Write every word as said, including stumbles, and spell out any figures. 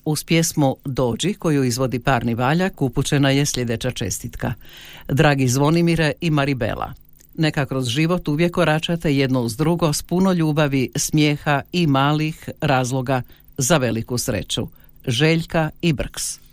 Uz pjesmu Dođi, koju izvodi Parni Valjak, upućena je sljedeća čestitka. Dragi Zvonimire i Maribela, neka kroz život uvijek koračate jedno uz drugo s puno ljubavi, smijeha i malih razloga za veliku sreću. Željka i Brks.